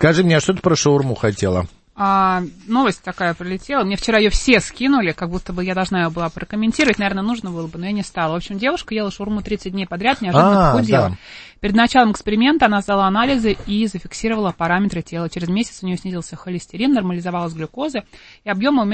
Скажи мне, а что ты про шаурму хотела? Новость такая прилетела. Мне вчера ее все скинули, как будто бы я должна ее была прокомментировать. Наверное, нужно было бы, но я не стала. В общем, девушка ела шаурму 30 дней подряд, неожиданно похудела. Да. Перед началом эксперимента она сдала анализы и зафиксировала параметры тела. Через месяц у нее снизился холестерин, нормализовалась глюкоза, и объемы